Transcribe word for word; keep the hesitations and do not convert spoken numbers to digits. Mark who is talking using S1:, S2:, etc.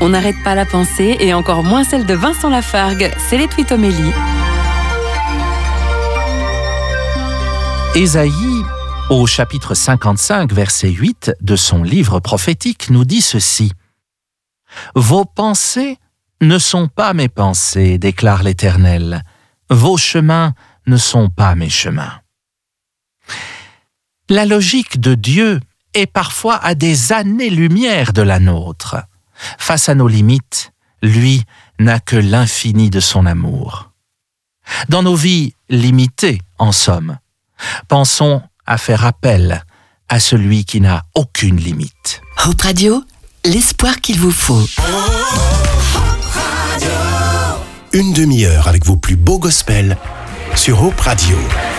S1: On n'arrête pas la pensée et encore moins celle de Vincent Lafargue. C'est les Twitomélie.
S2: Ésaïe, au chapitre cinquante-cinq, verset huit de son livre prophétique, nous dit ceci. « Vos pensées ne sont pas mes pensées, déclare l'Éternel. Vos chemins ne sont pas mes chemins. » La logique de Dieu est parfois à des années-lumière de la nôtre. Face à nos limites, lui n'a que l'infini de son amour. Dans nos vies limitées, en somme, pensons à faire appel à celui qui n'a aucune limite.
S3: Hope Radio, l'espoir qu'il vous faut.
S4: Une demi-heure avec vos plus beaux gospels sur Hope Radio.